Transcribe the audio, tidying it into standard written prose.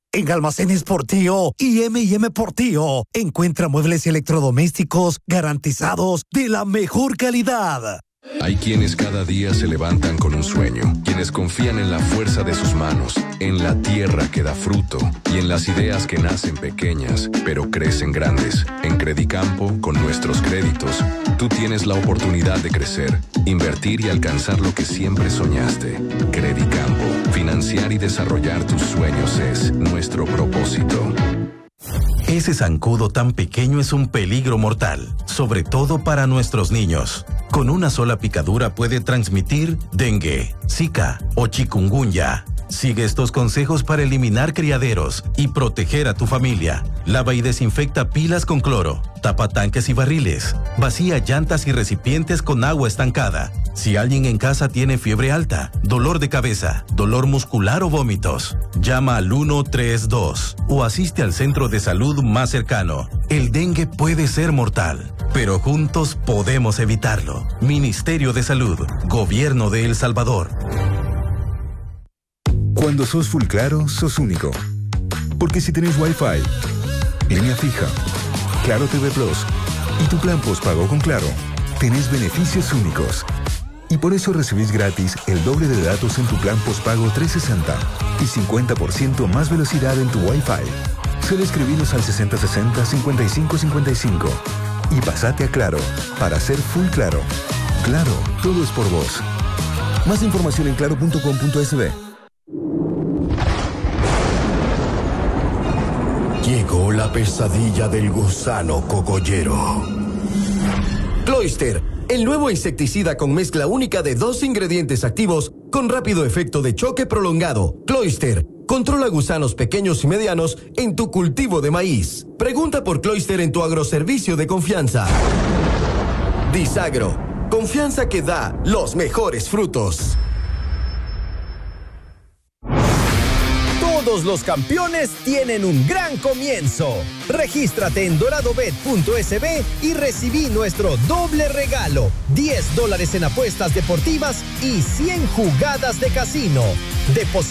En Almacenes Portillo y M&M Portillo encuentra muebles y electrodomésticos garantizados de la mejor calidad. Hay quienes cada día se levantan con un sueño, quienes confían en la fuerza de sus manos, en la tierra que da fruto y en las ideas que nacen pequeñas, pero crecen grandes. En Credicampo, con nuestros créditos, tú tienes la oportunidad de crecer, invertir y alcanzar lo que siempre soñaste. Credicampo, financiar y desarrollar tus sueños es nuestro propósito. Ese zancudo tan pequeño es un peligro mortal, sobre todo para nuestros niños. Con una sola picadura puede transmitir dengue, zika o chikungunya. Sigue estos consejos para eliminar criaderos y proteger a tu familia. Lava y desinfecta pilas con cloro. Tapa tanques y barriles. Vacía llantas y recipientes con agua estancada. Si alguien en casa tiene fiebre alta, dolor de cabeza, dolor muscular o vómitos, llama al 132 o asiste al centro de salud más cercano. El dengue puede ser mortal, pero juntos podemos evitarlo. Ministerio de Salud, Gobierno de El Salvador. Cuando sos Full Claro, sos único. Porque si tenés Wi-Fi, línea fija, Claro TV Plus y tu plan postpago con Claro, tenés beneficios únicos. Y por eso recibís gratis el doble de datos en tu plan postpago 360 y 50% más velocidad en tu Wi-Fi. Solo escribinos al 6060-5555 y pasate a Claro para ser Full Claro. Claro, todo es por vos. Más información en claro.com.sb. Llegó la pesadilla del gusano cogollero. Cloyster, el nuevo insecticida con mezcla única de 2 ingredientes activos con rápido efecto de choque prolongado. Cloyster, controla gusanos pequeños y medianos en tu cultivo de maíz. Pregunta por Cloyster en tu agroservicio de confianza. Disagro, confianza que da los mejores frutos. Todos los campeones tienen un gran comienzo. Regístrate en doradobet.sb y recibí nuestro doble regalo: $10 en apuestas deportivas y 100 jugadas de casino.